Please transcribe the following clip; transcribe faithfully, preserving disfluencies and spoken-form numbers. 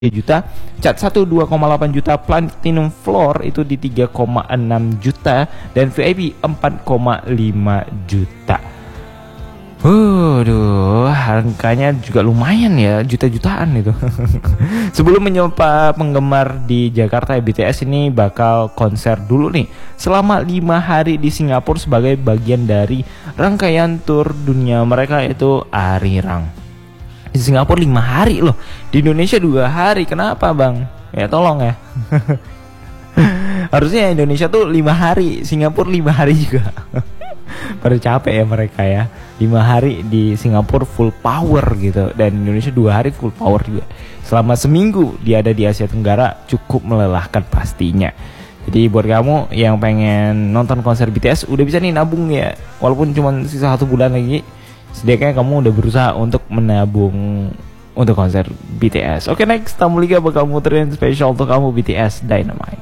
tiga juta, cat satu dua koma delapan juta, platinum floor itu di tiga koma enam juta, dan V I P empat koma lima juta. Waduh, harganya juga lumayan ya, juta-jutaan itu. Sebelum menyapa penggemar di Jakarta, B T S ini bakal konser dulu nih selama lima hari di Singapura sebagai bagian dari rangkaian tour dunia mereka, itu Arirang. Di Singapura lima hari loh, di Indonesia dua hari. Kenapa bang? Ya tolong ya. Harusnya Indonesia tuh lima hari, Singapura lima hari juga. Pada capek ya mereka ya. Lima hari di Singapura full power gitu, dan Indonesia dua hari full power juga. Selama seminggu dia ada di Asia Tenggara, cukup melelahkan pastinya. Jadi buat kamu yang pengen nonton konser B T S, udah bisa nih nabung ya. Walaupun cuma sisa satu bulan lagi, setidaknya kamu udah berusaha untuk menabung untuk konser B T S. Oke, next Tamu Liga bakal muterin spesial untuk kamu B T S Dynamite.